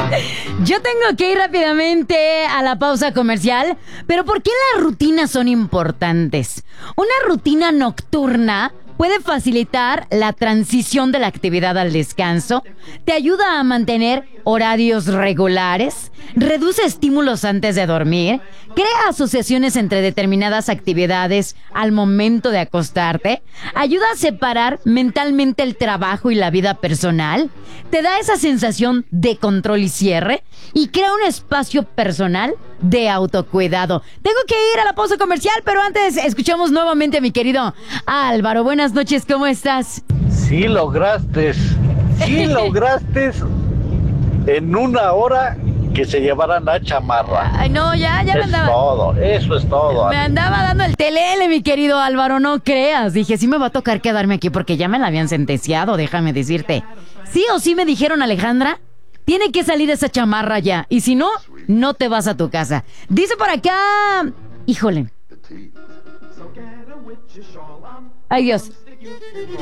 Yo tengo que ir rápidamente a la pausa comercial, pero ¿por qué las rutinas son importantes? Una rutina nocturna puede facilitar la transición de la actividad al descanso, te ayuda a mantener horarios regulares, reduce estímulos antes de dormir, crea asociaciones entre determinadas actividades al momento de acostarte, ayuda a separar mentalmente el trabajo y la vida personal, te da esa sensación de control y cierre y crea un espacio personal de autocuidado. Tengo que ir a la pausa comercial, pero antes escuchamos nuevamente a mi querido Álvaro. Buenas noches, ¿cómo estás? Sí lograste en una hora que se llevaran la chamarra. Ay, no, ya me andaba. Eso es todo. Me andaba dando el telele, mi querido Álvaro, no creas. Dije, sí me va a tocar quedarme aquí porque ya me la habían sentenciado, déjame decirte. Sí o sí me dijeron, Alejandra, tiene que salir esa chamarra ya. Y si no, no te vas a tu casa. Dice por acá... Híjole. Ay, Dios.